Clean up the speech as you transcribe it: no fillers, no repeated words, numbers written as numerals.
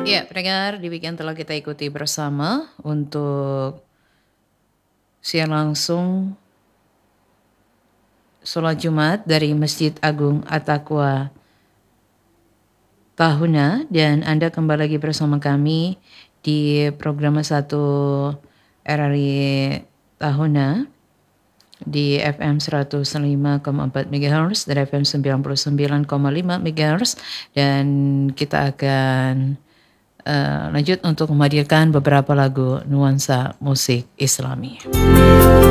Ya, pendengar, demikian telah kita ikuti bersama untuk siaran langsung sholat Jumat dari Masjid Agung At-Taqwa Tahuna, dan Anda kembali lagi bersama kami di program 1 RRI Tahuna di FM 105,4 MHz dan FM 99,5 MHz, dan kita akan lanjut untuk menghadirkan beberapa lagu nuansa musik Islami.